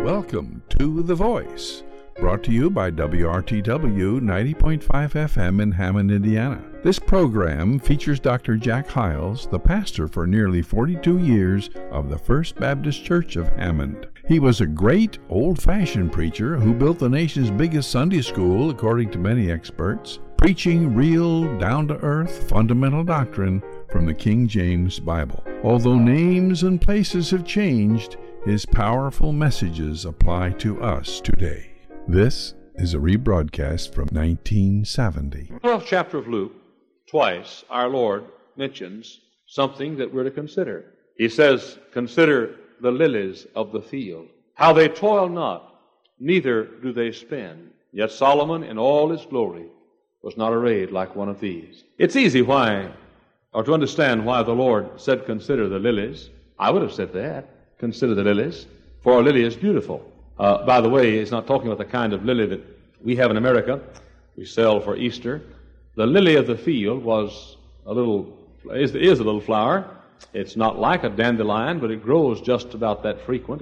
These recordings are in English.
Welcome to The Voice, brought to you by WRTW 90.5 FM in Hammond, Indiana. This program features Dr. Jack Hiles, the pastor for nearly 42 years of the First Baptist Church of Hammond. He was a great old-fashioned preacher who built the nation's biggest Sunday school, according to many experts, preaching real, down-to-earth, fundamental doctrine from the King James Bible. Although names and places have changed, his powerful messages apply to us today. This is a rebroadcast from 1970. 12th chapter of Luke, twice our Lord mentions something that we're to consider. He says, consider the lilies of the field, how they toil not, neither do they spin. Yet Solomon in all his glory was not arrayed like one of these. It's easy to understand why the Lord said, consider the lilies. I would have said that. Consider the lilies, for a lily is beautiful. By the way, it's not talking about the kind of lily that we have in America, we sell for Easter. The lily of the field is a little flower. It's not like a dandelion, but it grows just about that frequent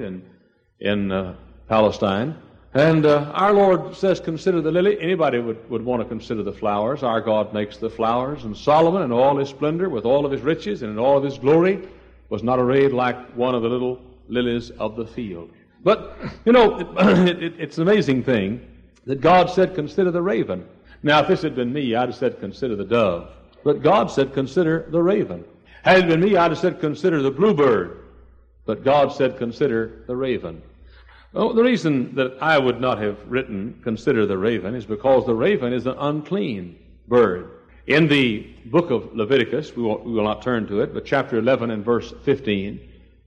in Palestine. And our Lord says, consider the lily. Anybody would want to consider the flowers. Our God makes the flowers. And Solomon in all his splendor, with all of his riches and in all of his glory, was not arrayed like one of the little lilies of the field. But, it's an amazing thing that God said, consider the raven. Now, if this had been me, I'd have said, consider the dove. But God said, consider the raven. Had it been me, I'd have said, consider the bluebird. But God said, consider the raven. Well, the reason that I would not have written, consider the raven, is because the raven is an unclean bird. In the book of Leviticus, we will not turn to it, but chapter 11 and verse 15,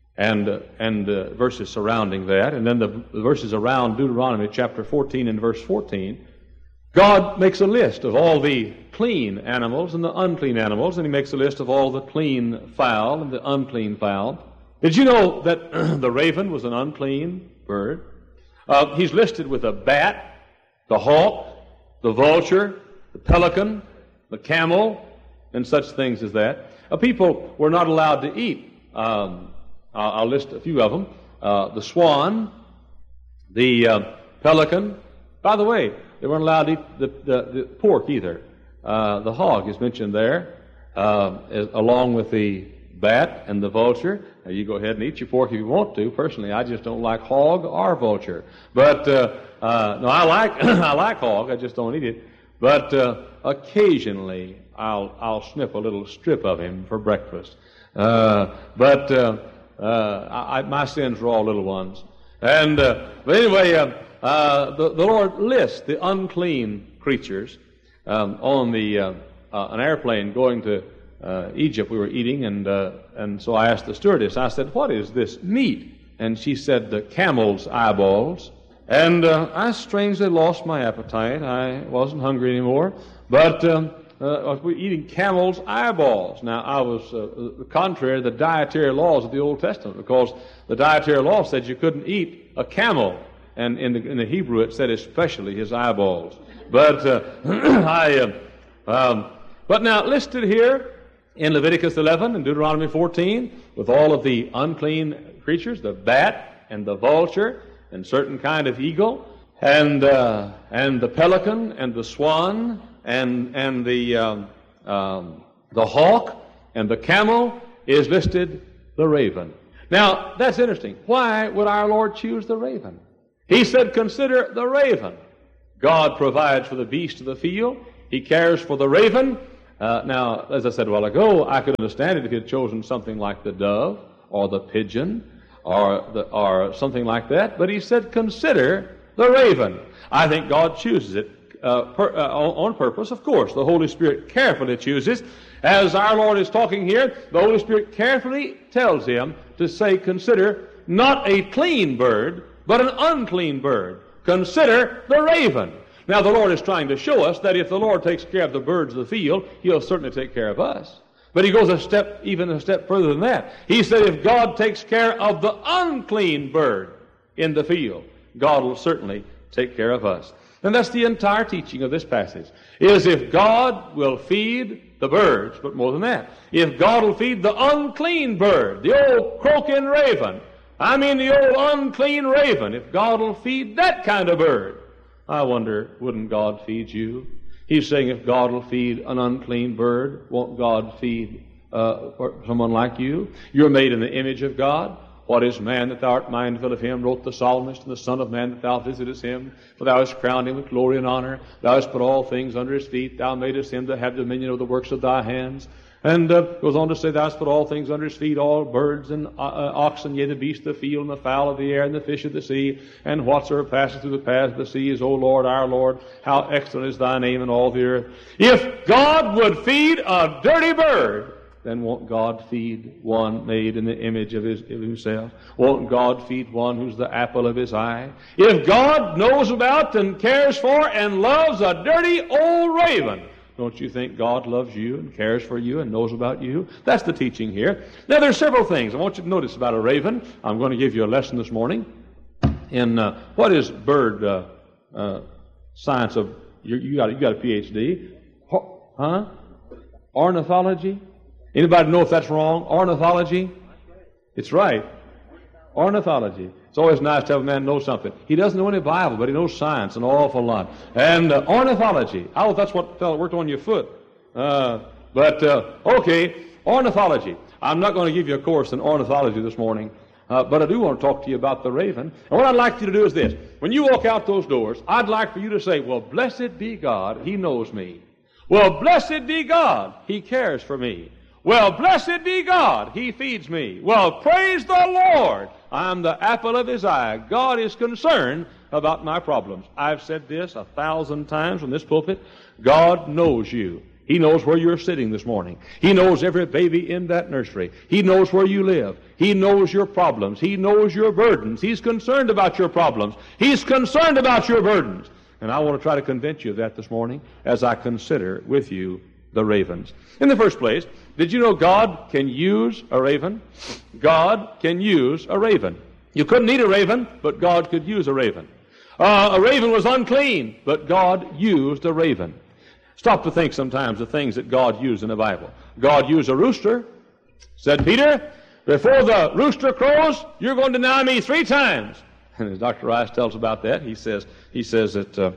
and verses surrounding that, and then the verses around Deuteronomy chapter 14 and verse 14, God makes a list of all the clean animals and the unclean animals, and He makes a list of all the clean fowl and the unclean fowl. Did you know that the raven was an unclean bird? He's listed with a bat, the hawk, the vulture, the pelican, the camel, and such things as that. People were not allowed to eat. I'll list a few of them. The swan, the pelican. By the way, they weren't allowed to eat the pork either. The hog is mentioned there, along with the bat and the vulture. Now, you go ahead and eat your pork if you want to. Personally, I just don't like hog or vulture. But no, I like hog. I just don't eat it. But occasionally, I'll snip a little strip of him for breakfast. My sins are all little ones. And but anyway, the Lord lists the unclean creatures on an airplane going to Egypt. We were eating, and so I asked the stewardess. I said, "What is this meat?" And she said, "The camel's eyeballs." And I strangely lost my appetite. I wasn't hungry anymore. But we're eating camel's eyeballs. Now, I was contrary to the dietary laws of the Old Testament, because the dietary law said you couldn't eat a camel. And in the Hebrew it said especially his eyeballs. But but now listed here in Leviticus 11 and Deuteronomy 14, with all of the unclean creatures, the bat and the vulture, and certain kind of eagle, and the pelican, and the swan, and the hawk, and the camel, is listed the raven. Now, that's interesting. Why would our Lord choose the raven? He said, consider the raven. God provides for the beast of the field. He cares for the raven. Now, as I said a while ago, I could understand it if He had chosen something like the dove, or the pigeon, or something like that, but He said, consider the raven. I think God chooses it on purpose. Of course, the Holy Spirit carefully chooses. As our Lord is talking here, the Holy Spirit carefully tells Him to say, consider not a clean bird, but an unclean bird. Consider the raven. Now, the Lord is trying to show us that if the Lord takes care of the birds of the field, He'll certainly take care of us. But He goes even a step further than that. He said if God takes care of the unclean bird in the field, God will certainly take care of us. And that's the entire teaching of this passage, is if God will feed the birds, but more than that, if God will feed the unclean bird, the old croaking raven, I mean the old unclean raven, if God will feed that kind of bird, I wonder, wouldn't God feed you? He's saying if God will feed an unclean bird, won't God feed someone like you? You're made in the image of God. What is man that thou art mindful of him, wrote the psalmist, and the Son of Man that thou visitest him? For thou hast crowned him with glory and honor. Thou hast put all things under his feet. Thou madest him to have dominion of the works of thy hands. And goes on to say, thou hast put all things under his feet, all birds and oxen, yea, the beasts of the field, and the fowl of the air, and the fish of the sea, and whatsoever passeth through the paths of the seas. O Lord, our Lord, how excellent is thy name in all the earth. If God would feed a dirty bird, then won't God feed one made in the image of himself? Won't God feed one who's the apple of his eye? If God knows about and cares for and loves a dirty old raven, don't you think God loves you and cares for you and knows about you? That's the teaching here. Now, there's several things I want you to notice about a raven. I'm going to give you a lesson this morning in what is bird science of. You got a PhD, huh? Ornithology. Anybody know if that's wrong? Ornithology. It's right. Ornithology. It's always nice to have a man know something. He doesn't know any Bible, but he knows science an awful lot. And ornithology. I thought that's what fella worked on your foot. Okay, ornithology. I'm not going to give you a course in ornithology this morning, but I do want to talk to you about the raven. And what I'd like you to do is this. When you walk out those doors, I'd like for you to say, well, blessed be God, he knows me. Well, blessed be God, he cares for me. Well, blessed be God, he feeds me. Well, praise the Lord, I'm the apple of his eye. God is concerned about my problems. I've said this 1,000 times from this pulpit. God knows you. He knows where you're sitting this morning. He knows every baby in that nursery. He knows where you live. He knows your problems. He knows your burdens. He's concerned about your problems. He's concerned about your burdens. And I want to try to convince you of that this morning as I consider with you the ravens. In the first place, did you know God can use a raven? God can use a raven. You couldn't eat a raven, but God could use a raven. A raven was unclean, but God used a raven. Stop to think sometimes of things that God used in the Bible. God used a rooster. Said, Peter, before the rooster crows, you're going to deny me 3 times. And as Dr. Rice tells about that, he says that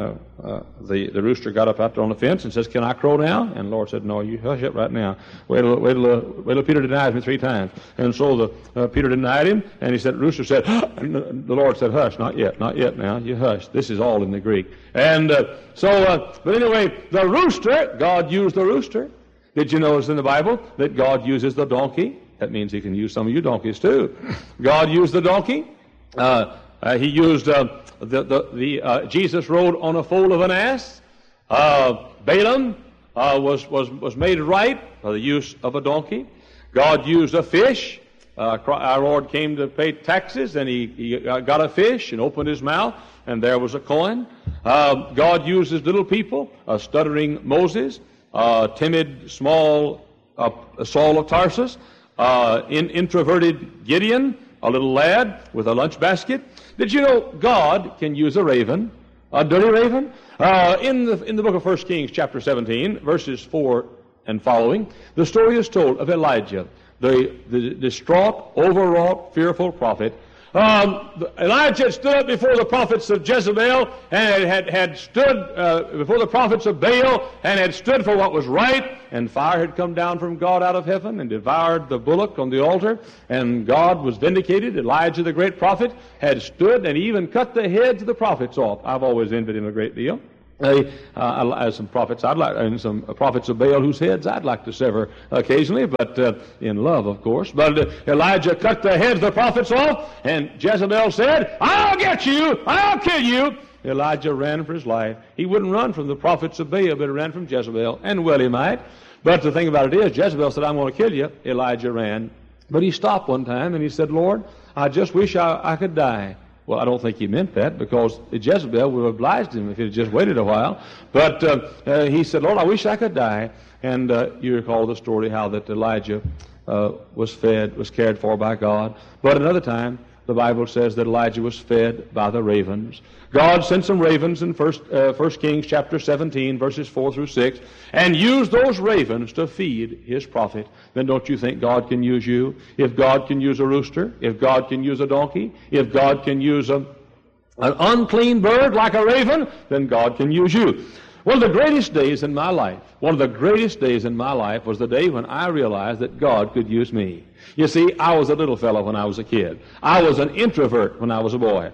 the rooster got up out there on the fence and says, can I crow now? And the Lord said, no, you hush it right now. Wait till Peter denies me 3 times. And so Peter denied him, and he said, the rooster said, and the Lord said, hush, not yet now, you hush. This is all in the Greek. And but anyway, the rooster, God used the rooster. Did you notice in the Bible that God uses the donkey? That means he can use some of you donkeys too. God used the donkey. He used Jesus rode on a foal of an ass. Balaam was made right by the use of a donkey. God used a fish. Our Lord came to pay taxes, and he got a fish and opened his mouth, and there was a coin. God uses little people, a stuttering Moses, timid, small Saul of Tarsus, introverted Gideon, a little lad with a lunch basket. Did you know God can use a raven, a dirty raven? In the book of 1 Kings, chapter 17, verses 4 and following, the story is told of Elijah, the distraught, overwrought, fearful prophet. Elijah had stood up before the prophets of Jezebel and had stood before the prophets of Baal and had stood for what was right, and fire had come down from God out of heaven and devoured the bullock on the altar, and God was vindicated. Elijah, the great prophet, had stood and even cut the heads of the prophets off. I've always envied him a great deal. As some prophets, and some prophets of Baal whose heads I'd like to sever occasionally, but in love, of course. But Elijah cut the heads of the prophets off, and Jezebel said, I'll get you, I'll kill you. Elijah ran for his life. He wouldn't run from the prophets of Baal, but he ran from Jezebel, and well he might. But the thing about it is, Jezebel said, I'm going to kill you. Elijah ran. But he stopped one time, and he said, Lord, I just wish I could die. Well, I don't think he meant that, because Jezebel would have obliged him if he had just waited a while. But he said, Lord, I wish I could die. And you recall the story how that Elijah was fed, was cared for by God. But another time, the Bible says that Elijah was fed by the ravens. God sent some ravens in 1 Kings chapter 17, verses 4 through 6, and used those ravens to feed his prophet. Then don't you think God can use you? If God can use a rooster, if God can use a donkey, if God can use an unclean bird like a raven, then God can use you. One of the greatest days in my life was the day when I realized that God could use me. You see, I was a little fellow when I was a kid. I was an introvert when I was a boy.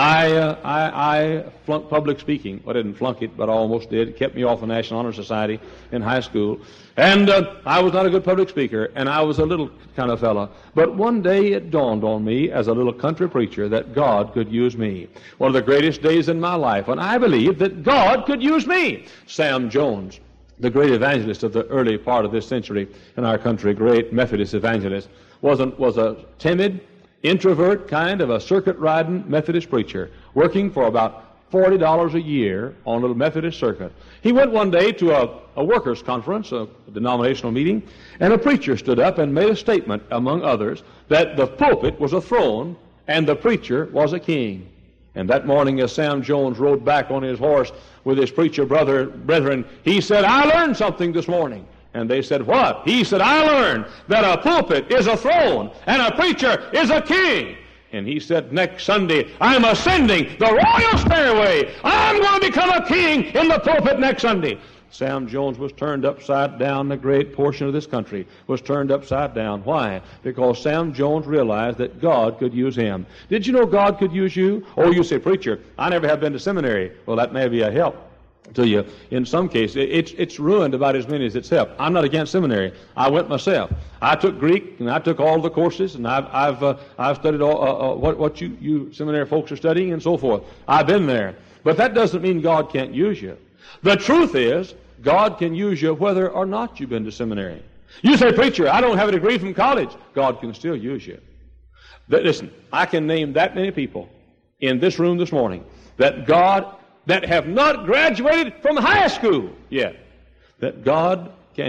I flunked public speaking. I didn't flunk it, but I almost did. It kept me off the National Honor Society in high school. And I was not a good public speaker, and I was a little kind of fellow. But one day it dawned on me as a little country preacher that God could use me. One of the greatest days in my life when I believed that God could use me. Sam Jones, the great evangelist of the early part of this century in our country, great Methodist evangelist, was a timid, introvert kind of a circuit-riding Methodist preacher, working for about $40 a year on a little Methodist circuit. He went one day to a workers' conference, a denominational meeting, and a preacher stood up and made a statement, among others, that the pulpit was a throne and the preacher was a king. And that morning, as Sam Jones rode back on his horse with his preacher brethren, he said, "I learned something this morning." And they said, "What?" He said, "I learned that a pulpit is a throne and a preacher is a king." And he said, "Next Sunday, I'm ascending the royal stairway. I'm going to become a king in the pulpit next Sunday." Sam Jones was turned upside down. The great portion of this country was turned upside down. Why? Because Sam Jones realized that God could use him. Did you know God could use you? Oh, you say, "Preacher, I never have been to seminary." Well, that may be a help to you. In some cases, it's ruined about as many as it's helped. I'm not against seminary. I went myself. I took Greek, and I took all the courses, and I've studied all what you seminary folks are studying, and so forth. I've been there. But that doesn't mean God can't use you. The truth is, God can use you whether or not you've been to seminary. You say, "Preacher, I don't have a degree from college." God can still use you. Listen, I can name that many people in this room this morning that have not graduated from high school yet, that God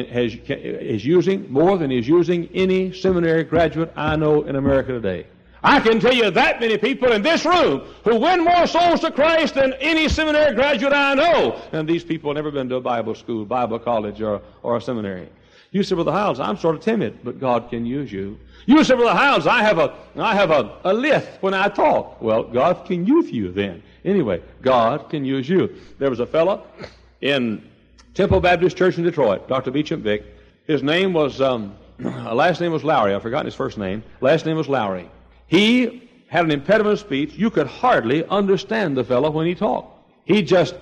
is using more than He's using any seminary graduate I know in America today. I can tell you that many people in this room who win more souls to Christ than any seminary graduate I know. And these people have never been to a Bible school, Bible college, or a seminary. You say, "Brother Hiles, I'm sort of timid," but God can use you. You say, "Brother Hiles, I have a lisp when I talk." Well, God can use you then. Anyway, God can use you. There was a fellow in Temple Baptist Church in Detroit, Dr. Beecham Vick. His name was, last name was Lowry. I've forgotten his first name. Last name was Lowry. He had an impediment of speech. You could hardly understand the fellow when he talked. He couldn't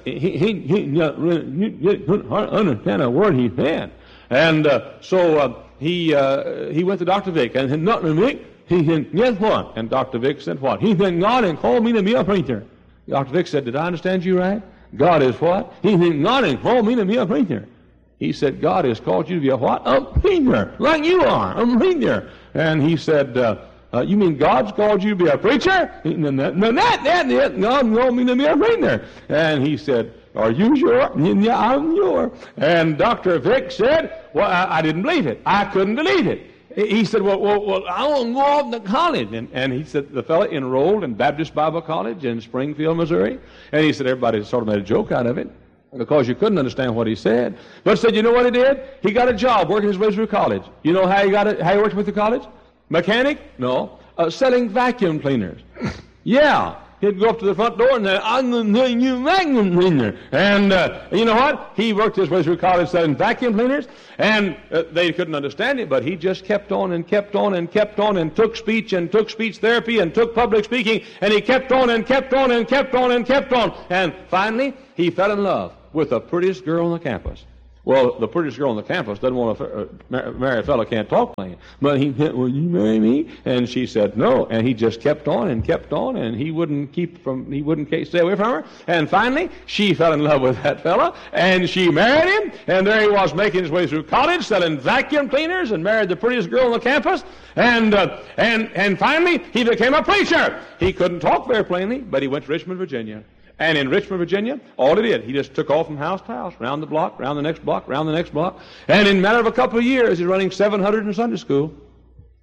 understand a word he said. And so he went to Dr. Vick, and Dr. Vick, he said, "Guess what?" And Dr. Vick said, "What?" He said, "God has called me to be a preacher." Dr. Vick said, "Did I understand you right? God is what?" He said, "God has called me to be a preacher." He said, "God has called you to be a what?" "A preacher, like you are, a preacher." And he said, "You mean God's called you to be a preacher?" No, God called me to be a preacher. And he said, "Are you sure?" "Yeah, I'm sure." And Dr. Vick said, "Well, I didn't believe it. I couldn't believe it." He said, well, I want to go off to college. And he said, the fellow enrolled in Baptist Bible College in Springfield, Missouri. And he said, everybody sort of made a joke out of it because you couldn't understand what he said. But said, you know what he did? He got a job working his way through college. You know how he got it? How he worked with the college? Mechanic? No. Selling vacuum cleaners. Yeah. He'd go up to the front door and say, "I'm going to sell you vacuum cleaner." And you know what? He worked his way through college selling vacuum cleaners, and they couldn't understand it, but he just kept on and kept on and kept on and took speech and took speech therapy and took public speaking, and he kept on and kept on and kept on and kept on. And finally, he fell in love with the prettiest girl on the campus. Well, the prettiest girl on the campus doesn't want to marry a fellow can't talk plain. But he said, "Will you marry me?" And she said no. And he just kept on, and he wouldn't stay away from her. And finally, she fell in love with that fellow, and she married him. And there he was making his way through college, selling vacuum cleaners, and married the prettiest girl on the campus. And finally, he became a preacher. He couldn't talk very plainly, but he went to Richmond, Virginia. And in Richmond, Virginia, all he did, he just took off from house to house, round the block, round the next block, round the next block. And in a matter of a couple of years, he's running 700 in Sunday school.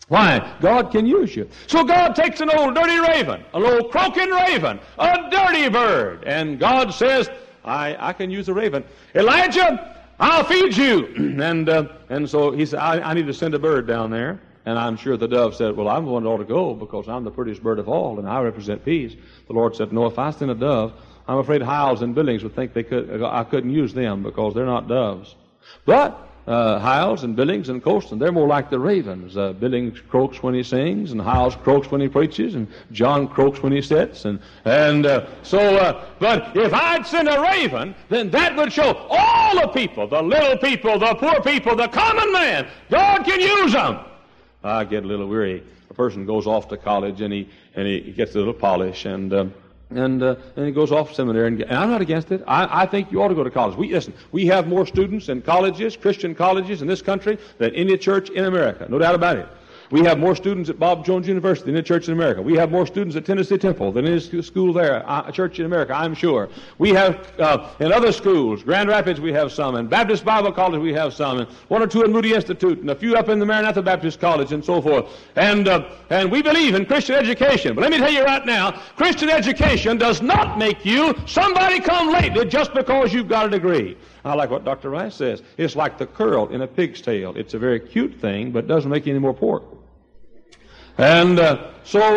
Why? God can use you. So God takes an old dirty raven, an old croaking raven, a dirty bird, and God says, I can use a raven. Elijah, I'll feed you. And so he said, I need to send a bird down there. And I'm sure the dove said, well, I'm the one that ought to go because I'm the prettiest bird of all, and I represent peace. The Lord said, no, if I send a dove, I'm afraid Hiles and Billings would think I couldn't use them because they're not doves. But Hiles and Billings and Colston, they're more like the ravens. Billings croaks when he sings, and Hiles croaks when he preaches, and John croaks when he sits. But if I'd send a raven, then that would show all the people, the little people, the poor people, the common man, God can use them. I get a little weary. A person goes off to college, and he gets a little polish, and he goes off to seminary, and I'm not against it. I think you ought to go to college. We have more students in colleges, Christian colleges in this country than any church in America. No doubt about it. We have more students at Bob Jones University than any church in America. We have more students at Tennessee Temple than any school there, a church in America, I'm sure. We have in other schools, Grand Rapids we have some, and Baptist Bible College we have some, and one or two in Moody Institute, and a few up in the Maranatha Baptist College, and so forth. And we believe in Christian education. But let me tell you right now, Christian education does not make you somebody come lately just because you've got a degree. I like what Dr. Rice says. It's like the curl in a pig's tail. It's a very cute thing, but it doesn't make you any more pork. And now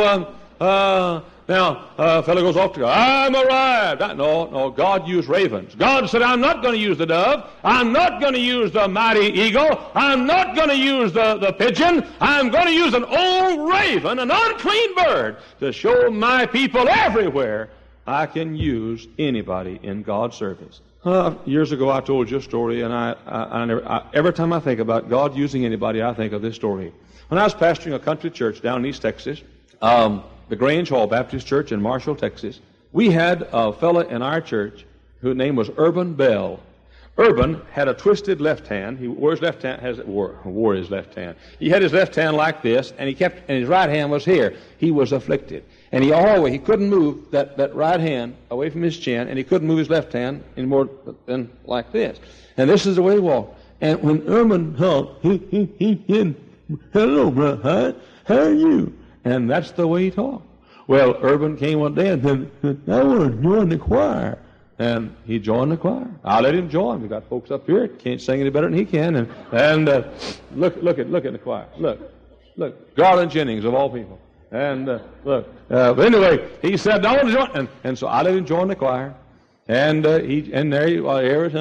a fellow goes off to go, I'm arrived. No, God used ravens. God said, I'm not going to use the dove. I'm not going to use the mighty eagle. I'm not going to use the pigeon. I'm going to use an old raven, an unclean bird, to show my people everywhere I can use anybody in God's service. Years ago, I told you a story, and every time I think about God using anybody, I think of this story. When I was pastoring a country church down in East Texas, the Grange Hall Baptist Church in Marshall, Texas, we had a fellow in our church whose name was Urban Bell. Urban had a twisted left hand. He wore his left hand. Wore his left hand. He had his left hand like this, and his right hand was here. He was afflicted, and he couldn't move that right hand away from his chin, and he couldn't move his left hand any more than like this. And this is the way he walked. And when Urban talked, he said, "Hello, brother. How are you?" And that's the way he talked. Well, Urban came one day and said, "I want to join the choir." And he joined the choir. I let him join. We got folks up here that can't sing any better than he can. And look at the choir. Look, Garland Jennings of all people. And but anyway, he said, "I want to join." And so I let him join the choir. And there he was,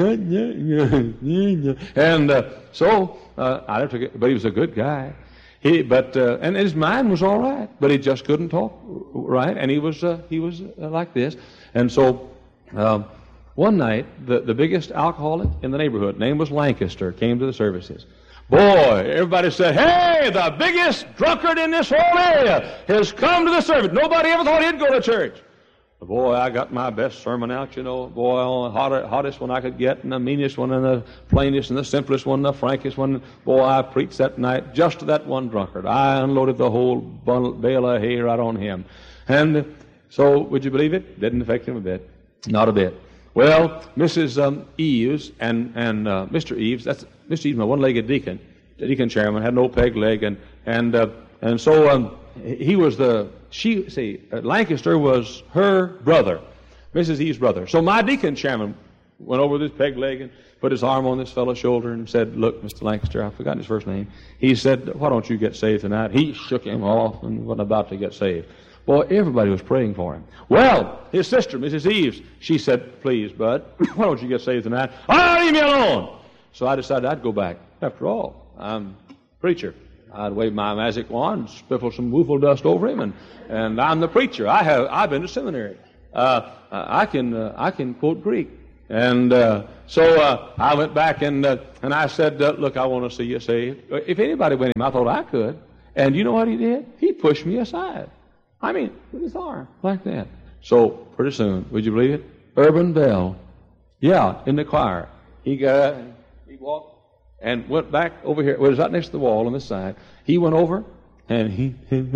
and so I never took it, but he was a good guy. And his mind was all right, but he just couldn't talk right, and he was like this. And so one night, the biggest alcoholic in the neighborhood, name was Lancaster, came to the services. Boy, everybody said, "Hey, the biggest drunkard in this whole area has come to the service." Nobody ever thought he'd go to church. Boy, I got my best sermon out, Boy, the hottest one I could get, and the meanest one, and the plainest, and the simplest one, and the frankest one. Boy, I preached that night just to that one drunkard. I unloaded the whole bale of hay right on him. And so, would you believe it? Didn't affect him a bit. Not a bit. Well, Mrs. Eves and Mr. Eves, that's Mr. Eves, my one-legged deacon chairman, had an old peg leg, and so he was Lancaster was her brother, Mrs. Eves' brother. So my deacon chairman went over with his peg leg and put his arm on this fellow's shoulder and said, "Look, Mr. Lancaster," I've forgotten his first name. He said, "Why don't you get saved tonight?" He shook him off and wasn't about to get saved. Boy, everybody was praying for him. Well, his sister, Mrs. Eves, she said, "Please, Bud, why don't you get saved tonight?" "Oh, leave me alone." So I decided I'd go back. After all, I'm a preacher. I'd wave my magic wand, spiffle some woofle dust over him, and I'm the preacher. I've been to seminary. I can quote Greek, and so I went back and I said, "Look, I want to see you saved." If anybody went him, I thought I could. And you know what he did? He pushed me aside. I mean, with his arm like that. So pretty soon, would you believe it? Urban Bell, in the choir. He walked and went back over here. It was right next to the wall on this side. He went over, and he and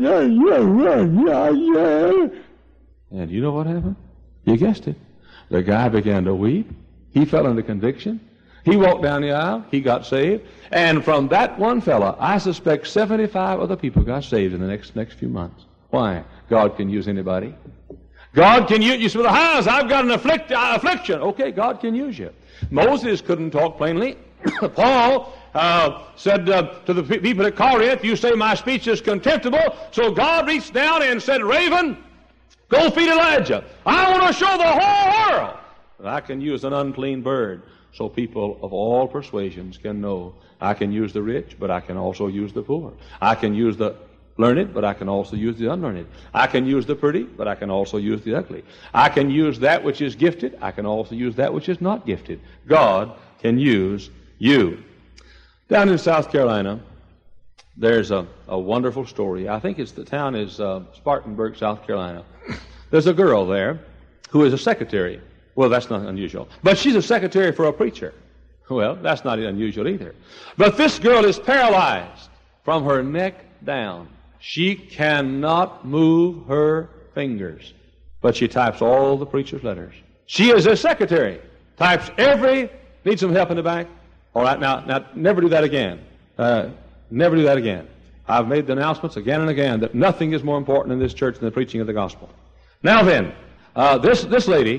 you know what happened? You guessed it. The guy began to weep. He fell into conviction. He walked down the aisle. He got saved. And from that one fellow, I suspect 75 other people got saved in the next few months. Why? God can use anybody. God can use you. Say, well, Hans, I've got an affliction. Okay, God can use you. Moses couldn't talk plainly. Paul said to the people at Corinth, you say my speech is contemptible. So God reached down and said, Raven, go feed Elijah. I want to show the whole world that I can use an unclean bird. So people of all persuasions can know I can use the rich, but I can also use the poor. I can use the learned, but I can also use the unlearned. I can use the pretty, but I can also use the ugly. I can use that which is gifted. I can also use that which is not gifted. God can use you. Down in South Carolina, there's a wonderful story. I think the town is Spartanburg, South Carolina. There's a girl there who is a secretary. Well, that's not unusual. But she's a secretary for a preacher. Well, that's not unusual either. But this girl is paralyzed from her neck down. She cannot move her fingers, but she types all the preacher's letters. She is a secretary, types need some help in the bank? All right, now, never do that again. Never do that again. I've made the announcements again and again that nothing is more important in this church than the preaching of the gospel. Now then, this lady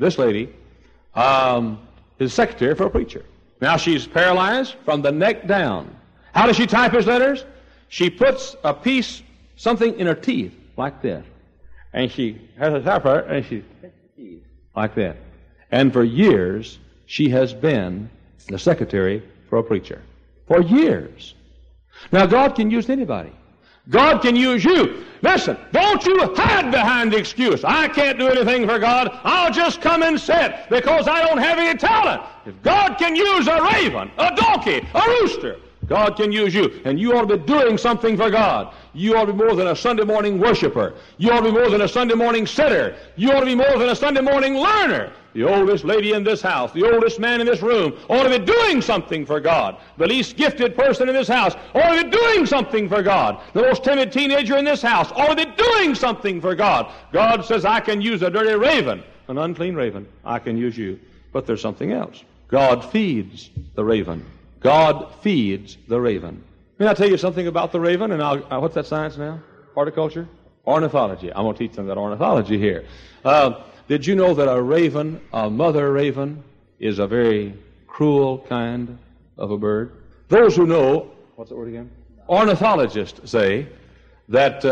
is secretary for a preacher. Now she's paralyzed from the neck down. How does she type his letters? She puts something in her teeth, like this. And she has a typewriter, and she like that. And for years, she has been the secretary for a preacher. For years. Now, God can use anybody. God can use you. Listen, don't you hide behind the excuse. I can't do anything for God. I'll just come and sit because I don't have any talent. If God can use a raven, a donkey, a rooster, God can use you, and you ought to be doing something for God. You ought to be more than a Sunday morning worshiper. You ought to be more than a Sunday morning sitter. You ought to be more than a Sunday morning learner. The oldest lady in this house, the oldest man in this room ought to be doing something for God. The least gifted person in this house ought to be doing something for God. The most timid teenager in this house ought to be doing something for God. God says, I can use a dirty raven, an unclean raven. I can use you. But there's something else. God feeds the raven. God feeds the raven. May I tell you something about the raven? And what's that science now? Horticulture? Ornithology. I'm going to teach them that ornithology here. Did you know that a raven, a mother raven, is a very cruel kind of a bird? Those who know, what's the word again? Ornithologists say that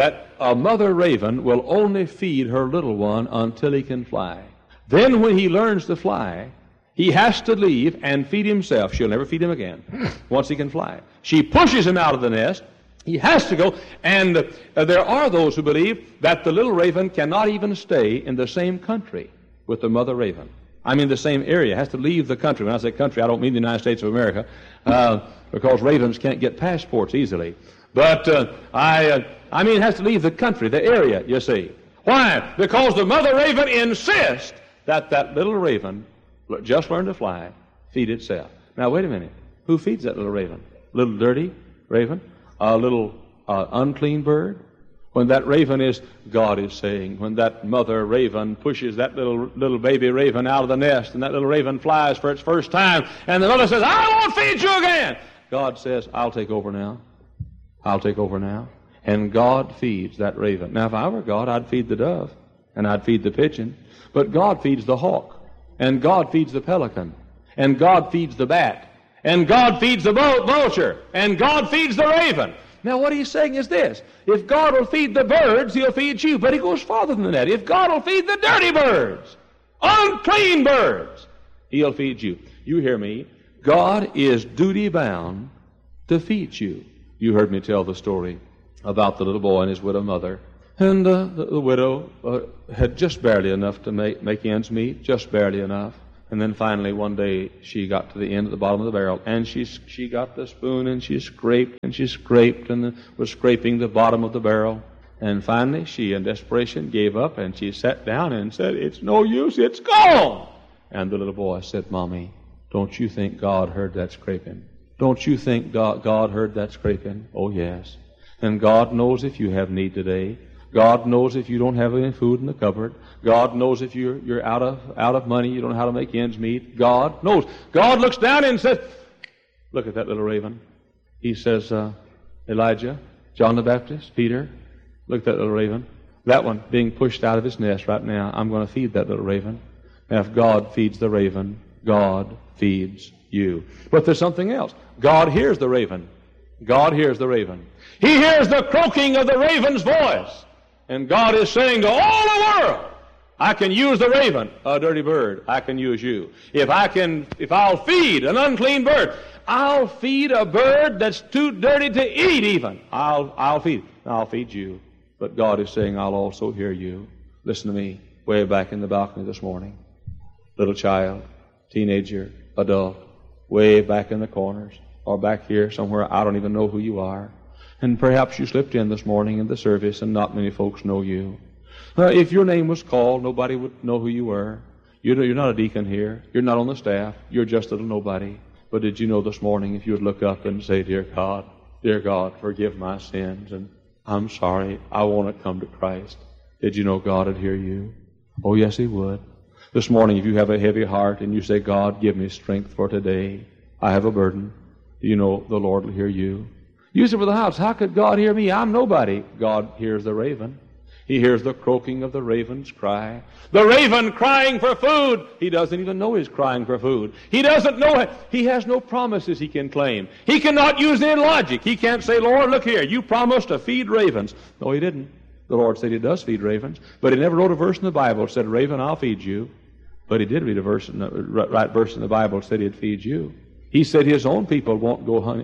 a mother raven will only feed her little one until he can fly. Then when he learns to fly, he has to leave and feed himself. She'll never feed him again once he can fly. She pushes him out of the nest. He has to go. And there are those who believe that the little raven cannot even stay in the same country with the mother raven. I mean the same area. It has to leave the country. When I say country, I don't mean the United States of America because ravens can't get passports easily. But I mean it has to leave the country, the area, you see. Why? Because the mother raven insists that little raven just learn to fly, feed itself. Now, wait a minute. Who feeds that little raven? Little dirty raven? A little unclean bird? When that raven is, God is saying, when that mother raven pushes that little baby raven out of the nest, and that little raven flies for its first time, and the mother says, I won't feed you again. God says, I'll take over now. I'll take over now. And God feeds that raven. Now, if I were God, I'd feed the dove, and I'd feed the pigeon. But God feeds the hawk. And God feeds the pelican, and God feeds the bat, and God feeds the vulture, and God feeds the raven. Now what he's saying is this: if God will feed the birds, he'll feed you. But he goes farther than that. If God will feed the dirty birds, unclean birds, he'll feed you. You hear me? God is duty-bound to feed you. You heard me tell the story about the little boy and his widow mother. And the widow had just barely enough to make ends meet, just barely enough. And then finally one day she got to the end of the bottom of the barrel, and she got the spoon and she scraped and was scraping the bottom of the barrel. And finally she, in desperation, gave up, and she sat down and said, it's no use, it's gone. And the little boy said, Mommy, don't you think God heard that scraping? Don't you think God heard that scraping? Oh, yes. And God knows if you have need today. God knows if you don't have any food in the cupboard. God knows if you're out of money, you don't know how to make ends meet. God knows. God looks down and says, look at that little raven. He says, Elijah, John the Baptist, Peter, look at that little raven. That one being pushed out of his nest right now. I'm going to feed that little raven. And if God feeds the raven, God feeds you. But there's something else. God hears the raven. God hears the raven. He hears the croaking of the raven's voice. And God is saying to all the world, I can use the raven, a dirty bird. I can use you. If I'll feed an unclean bird, I'll feed a bird that's too dirty to eat even. I'll feed you. But God is saying, I'll also hear you. Listen to me, way back in the balcony this morning. Little child, teenager, adult, way back in the corners, or back here somewhere, I don't even know who you are. And perhaps you slipped in this morning in the service and not many folks know you. If your name was called, nobody would know who you were. You're not a deacon here. You're not on the staff. You're just a little nobody. But did you know this morning if you would look up and say, Dear God, forgive my sins, and I'm sorry, I want to come to Christ. Did you know God would hear you? Oh, yes, He would. This morning, if you have a heavy heart and you say, God, give me strength for today. I have a burden. Do you know the Lord will hear you? Use it for the house. How could God hear me? I'm nobody. God hears the raven. He hears the croaking of the raven's cry. The raven crying for food. He doesn't even know he's crying for food. He doesn't know it. He has no promises he can claim. He cannot use any logic. He can't say, Lord, look here, you promised to feed ravens. No, He didn't. The Lord said He does feed ravens, but He never wrote a verse in the Bible that said, Raven, I'll feed you. But He did read a verse in the right verse in the Bible that said He'd feed you. He said His own people won't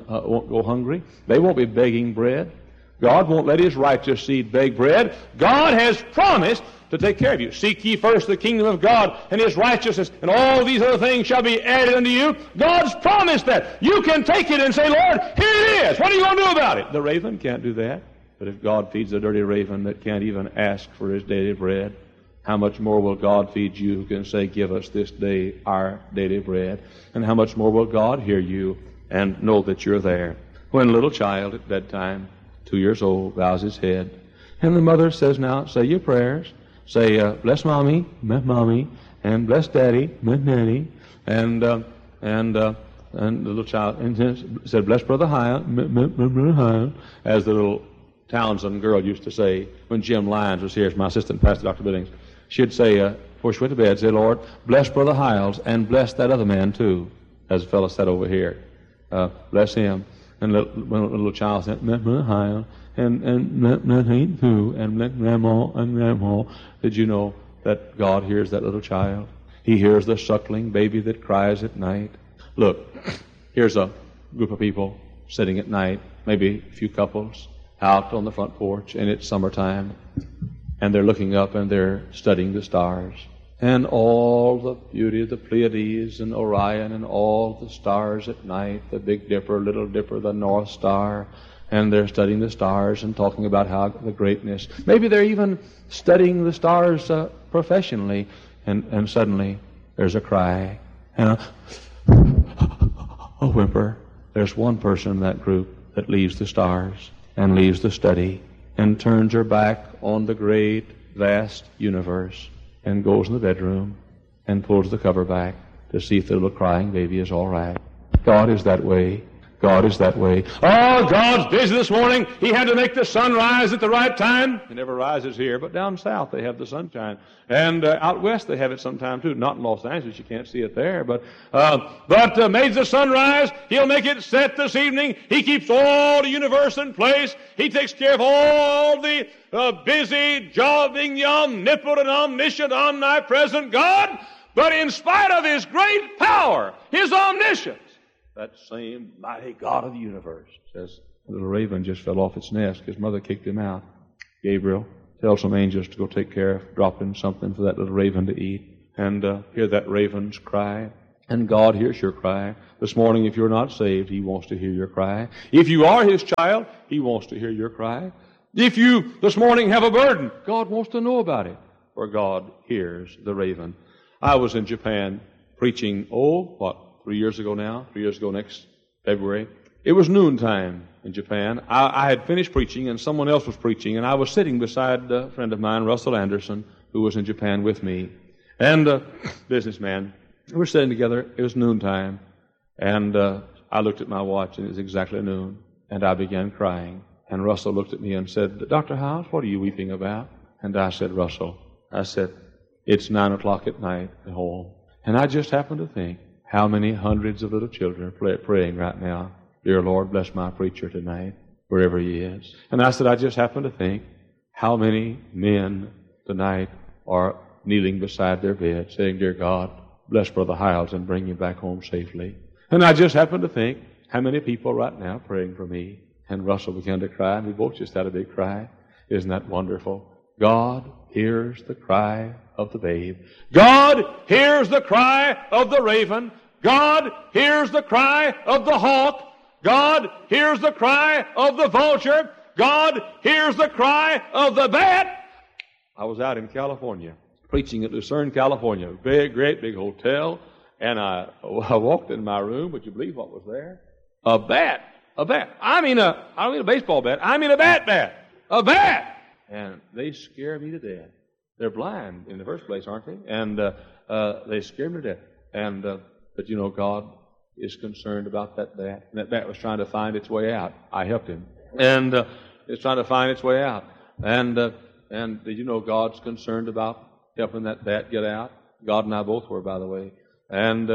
go hungry. They won't be begging bread. God won't let His righteous seed beg bread. God has promised to take care of you. Seek ye first the kingdom of God and His righteousness, and all these other things shall be added unto you. God's promised that. You can take it and say, Lord, here it is. What are you going to do about it? The raven can't do that. But if God feeds a dirty raven that can't even ask for his daily bread, how much more will God feed you who can say, give us this day our daily bread? And how much more will God hear you and know that you're there? When a little child at bedtime, 2 years old, bows his head, and the mother says, now, say your prayers. Say, bless Mommy, and bless Daddy, Daddy, and the little child said, bless Brother Hiles, as the little Townsend girl used to say when Jim Lyons was here as my assistant pastor, Dr. Billings. She'd say, before she went to bed, say, Lord, bless Brother Hiles and bless that other man too, as the fellow sat over here. Bless him. And when a little child said, bless Brother Hiles and bless him too, and bless Grandma and Grandma. Did you know that God hears that little child? He hears the suckling baby that cries at night. Look, here's a group of people sitting at night, maybe a few couples, out on the front porch, and it's summertime, and they're looking up and they're studying the stars, and all the beauty of the Pleiades and Orion and all the stars at night, the Big Dipper, Little Dipper, the North Star, and they're studying the stars and talking about how the greatness. Maybe they're even studying the stars professionally, and suddenly there's a cry and a whimper. There's one person in that group that leaves the stars and leaves the study and turns her back on the great, vast universe and goes in the bedroom and pulls the cover back to see if the little crying baby is all right. God is that way. God is that way. Oh, God's busy this morning. He had to make the sun rise at the right time. It never rises here, but down south they have the sunshine. And out west they have it sometime too. Not in Los Angeles, you can't see it there. But made the sun rise. He'll make it set this evening. He keeps all the universe in place. He takes care of all the busy, jobbing, the omnipotent, omniscient, omnipresent God. But in spite of His great power, His omniscience, that same mighty God of the universe says, the little raven just fell off its nest. His mother kicked him out. Gabriel, tell some angels to go take care of dropping something for that little raven to eat. And hear that raven's cry. And God hears your cry. This morning, if you're not saved, He wants to hear your cry. If you are His child, He wants to hear your cry. If you this morning have a burden, God wants to know about it. For God hears the raven. I was in Japan preaching, 3 years ago now, 3 years ago next February. It was noontime, in Japan. I had finished preaching, and someone else was preaching, and I was sitting beside a friend of mine, Russell Anderson, who was in Japan with me, and a businessman. We were sitting together. It was noontime, and I looked at my watch, and it was exactly noon, and I began crying. And Russell looked at me and said, "Dr. Howes, what are you weeping about?" And I said, "Russell," I said, "it's 9 o'clock at night at home, and I just happened to think how many hundreds of little children are praying right now, 'Dear Lord, bless my preacher tonight,' wherever he is." And I said, "I just happened to think how many men tonight are kneeling beside their bed saying, 'Dear God, bless Brother Hiles and bring him back home safely.' And I just happened to think how many people right now praying for me." And Russell began to cry, and we both just had a big cry. Isn't that wonderful? God hears the cry of the babe. God hears the cry of the raven. God hears the cry of the hawk. God hears the cry of the vulture. God hears the cry of the bat. I was out in California, preaching at Lucerne, California, a great big hotel, and I walked in my room. Would you believe what was there? A bat. A bat. I don't mean a baseball bat. I mean a bat. A bat. And they scare me to death. They're blind in the first place, aren't they? And they scare me to death. And but you know, God is concerned about that bat. And that bat was trying to find its way out. I helped him. And it's trying to find its way out. And did you know God's concerned about helping that bat get out? God and I both were, by the way. And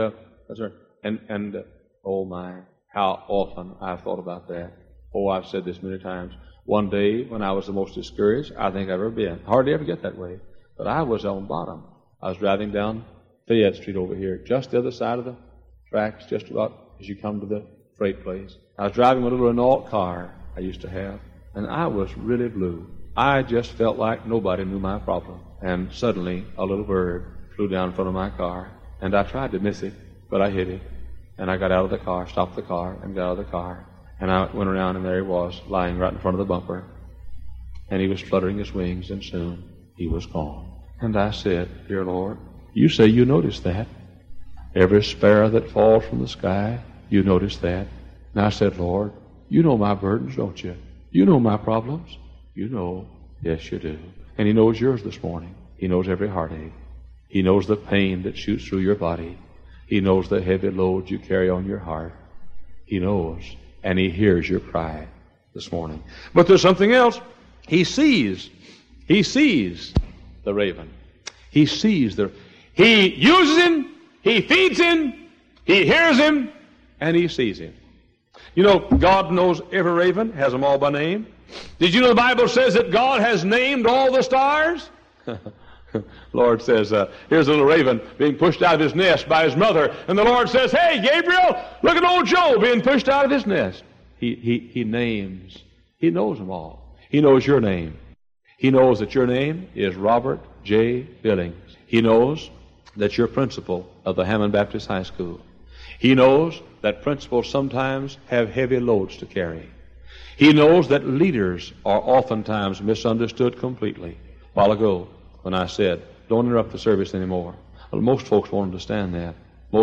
oh my, how often I've thought about that. Oh, I've said this many times. One day when I was the most discouraged I think I've ever been. Hardly ever get that way. But I was on bottom. I was driving down Fayette Street over here, just the other side of the tracks, just about as you come to the freight place. I was driving a little Renault car I used to have, and I was really blue. I just felt like nobody knew my problem. And suddenly a little bird flew down in front of my car, and I tried to miss it, but I hit it. And I got out of the car, stopped the car, and got out of the car. And I went around, and there he was, lying right in front of the bumper. And he was fluttering his wings, and soon he was gone. And I said, "Dear Lord, you say you notice that. Every sparrow that falls from the sky, you notice that." And I said, "Lord, you know my burdens, don't you? You know my problems. You know." "Yes, you do." And he knows yours this morning. He knows every heartache. He knows the pain that shoots through your body. He knows the heavy load you carry on your heart. He knows, and he hears your cry this morning. But there's something else. He sees the raven. He uses him, he feeds him, he hears him, and he sees him. You know, God knows every raven, has them all by name. Did you know the Bible says that God has named all the stars? Lord says, here's a little raven being pushed out of his nest by his mother. And the Lord says, "Hey, Gabriel, look at old Joe being pushed out of his nest." He names. He knows them all. He knows your name. He knows that your name is Robert J. Billings. He knows that you're principal of the Hammond Baptist High School. He knows that principals sometimes have heavy loads to carry. He knows that leaders are oftentimes misunderstood completely. A while ago, when I said, "Don't interrupt the service anymore." Well, most folks won't understand that.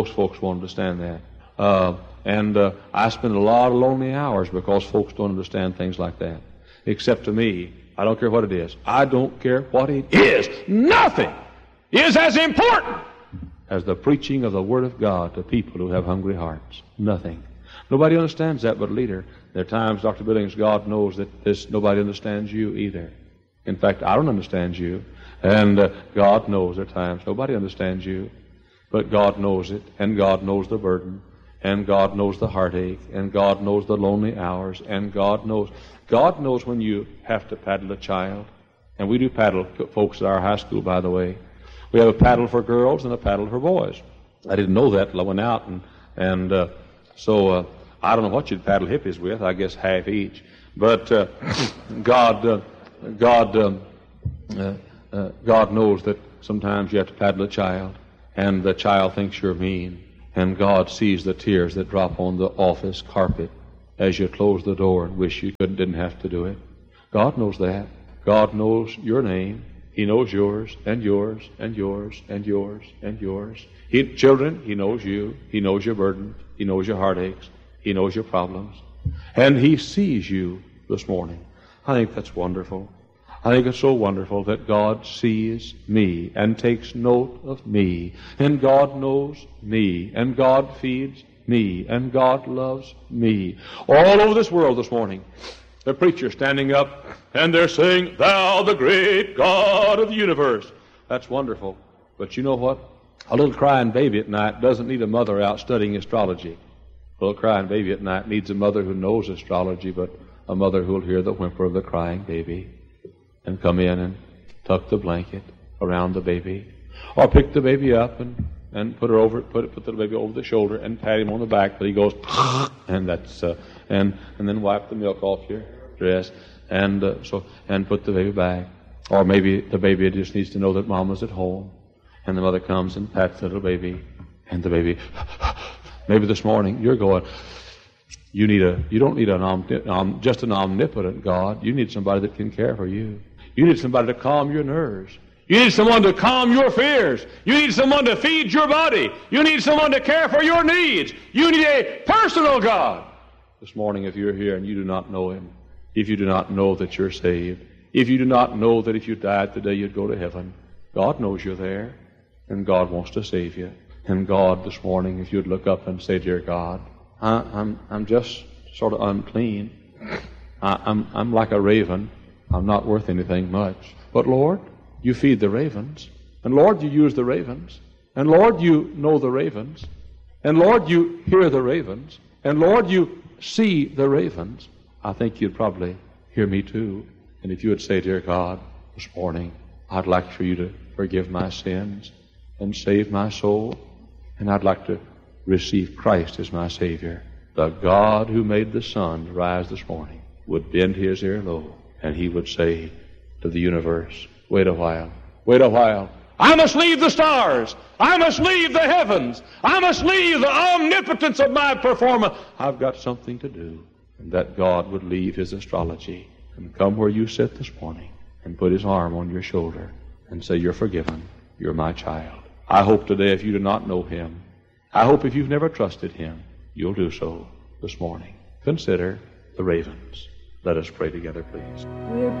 I spend a lot of lonely hours because folks don't understand things like that. Except to me, I don't care what it is. I don't care what it is. Nothing is as important as the preaching of the Word of God to people who have hungry hearts. Nothing. Nobody understands that but a leader. There are times, Dr. Billings, God knows that nobody understands you either. In fact, I don't understand you. And God knows there are times nobody understands you, but God knows it, and God knows the burden, and God knows the heartache, and God knows the lonely hours, and God knows when you have to paddle a child. And we do paddle folks at our high school, by the way. We have a paddle for girls and a paddle for boys. I didn't know that till I went out, so I don't know what you'd paddle hippies with. I guess half each. But God knows that sometimes you have to paddle a child, and the child thinks you're mean, and God sees the tears that drop on the office carpet as you close the door and wish you didn't have to do it. God knows that. God knows your name. He knows yours, and yours, and yours, and yours, and yours. Children, He knows you. He knows your burden. He knows your heartaches. He knows your problems. And He sees you this morning. I think that's wonderful. I think it's so wonderful that God sees me and takes note of me, and God knows me, and God feeds me, and God loves me. All over this world this morning, the preacher standing up, and they're saying, "Thou, the great God of the universe." That's wonderful. But you know what? A little crying baby at night doesn't need a mother out studying astrology. A little crying baby at night needs a mother who knows astrology, but a mother who'll hear the whimper of the crying baby and come in and tuck the blanket around the baby, or pick the baby up and put the baby over the shoulder and pat him on the back, but he goes and that's and then wipe the milk off your dress and put the baby back. Or maybe the baby just needs to know that Mama's at home, and the mother comes and pats the little baby, and the baby. Maybe this morning you're going, you don't need just an omnipotent God. You need somebody that can care for you. You need somebody to calm your nerves. You need someone to calm your fears. You need someone to feed your body. You need someone to care for your needs. You need a personal God. This morning, if you're here and you do not know Him, if you do not know that you're saved, if you do not know that if you died today you'd go to heaven, God knows you're there, and God wants to save you. And God, this morning, if you'd look up and say, "Dear God, I'm just sort of unclean. I'm like a raven. I'm not worth anything much. But Lord, you feed the ravens. And Lord, you use the ravens. And Lord, you know the ravens. And Lord, you hear the ravens. And Lord, you see the ravens." I think you'd probably hear me too. And if you would say, "Dear God, this morning, I'd like for you to forgive my sins and save my soul. And I'd like to receive Christ as my Savior." The God who made the sun to rise this morning would bend His ear low, and He would say to the universe, "Wait a while, wait a while. I must leave the stars. I must leave the heavens. I must leave the omnipotence of my performance. I've got something to do." And that God would leave His astrology and come where you sit this morning and put His arm on your shoulder and say, "You're forgiven. You're my child." I hope today, if you do not know Him, I hope if you've never trusted Him, you'll do so this morning. Consider the ravens. Let us pray together, please.